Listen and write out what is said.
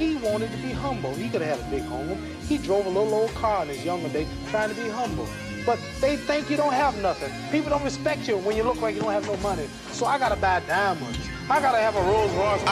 He wanted to be humble. He could have had a big home. He drove a little old car in his younger days trying to be humble. But they think you don't have nothing. People don't respect you when you look like you don't have no money. So I gotta buy diamonds. I gotta have a Rolls Royce.